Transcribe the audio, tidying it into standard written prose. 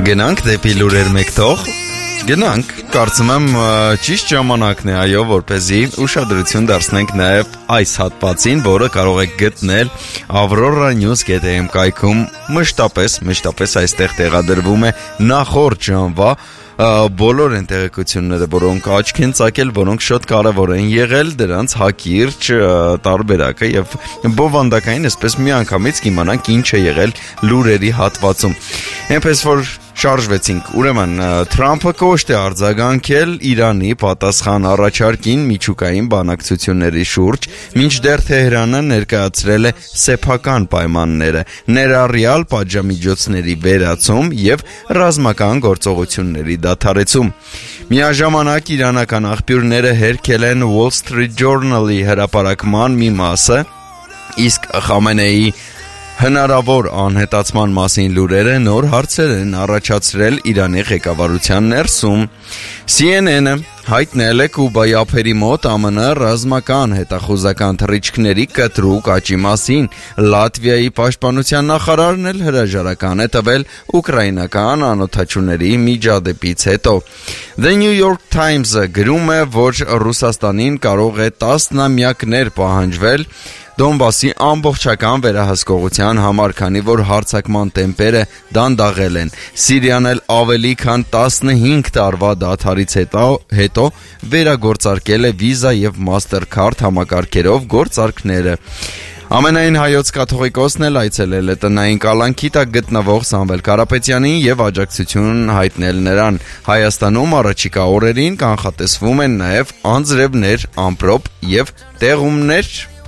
Գնանք դեպի լուրեր մեկտող, գնանք, կարծում եմ ճիշտ ժամանակն է, այո, որպեսզի ուշադրություն դարձնենք նաև այս հատվածին, որը կարող եք գտնել aurora.news.am կայքում, մշտապես այստեղ տեղադրվում է նախորդ ժամվա բոլոր են տեղեկությունները, որոնք աչք են ծակել, որոնք շատ կարևոր են եղել, դրանց հակիրճ տարբերակը եւ բովանդակային, այսպես միանգամից կիմանանք ինչ է եղել լուրերի հատվածում։ Այնպես որ շարժվեցինք, ուրեմն Թրամփը կոշտ է արձագանքել Իրանի պատասխան առաջարկին միջուկային բանակցությունների շուրջ, մինչդեռ Թեհրանը ներկայացրել է սեփական պայմանները, ներառյալ պատժամիջոցների վերացում եւ ռազմական գործողությունների դադարեցում։ Միաժամանակ իրանական աղբյուրները հերքել են Wall Street Journal-ի հրապարակման մի մասը, իսկ Խամենեիի հնարավոր անհետացման մասին լուրերը նոր հարցեր են առաջացրել Իրանի ղեկավարության ներսում։ CNN-ը հայտնել է Կուբայի ափերի մոտ ԱՄՆ ռազմական հետախուզական թռիչքների կտրուկ աճի մասին։ Լատվիայի պաշտպանության նախարարն էլ հրաժարական է տվել ուկրաինական անօդաչուների միջադեպից հետո։ The New York Times-ը գրում է, որ Ռուսաստանին կարող է 10-ամյակներ պահանջվել Դոնբասի ամբողջական վերահսկողության համար, քանի որ հարձակման տեմպերը դանդաղել են։ Սիրիան էլ ավելի քան 15 տարվա դադարից հետո վերագործարկել է Visa եւ Mastercard համակարգերով գործարքները։ Ամենայն հայոց կաթողիկոսն էլ այցելել է տնային կալանքի տակ գտնվող Սամվել Կարապետյանին եւ աջակցություն հայտնել նրան։ Հայաստանում առաջիկա օրերին կանխատեսվում են նաեւ անձրևներ, ամպրոպ եւ տեղումներ։